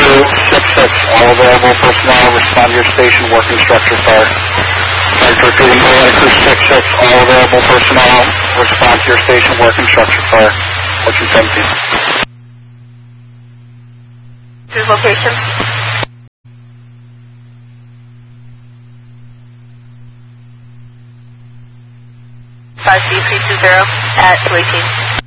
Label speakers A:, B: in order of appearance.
A: 3266, all available personnel, respond to your station, working structure fire. Vector repeating, Atlantic 266, all available personnel, respond to your station, working structure fire. Ocean 17.
B: To location. 5C320 at 218.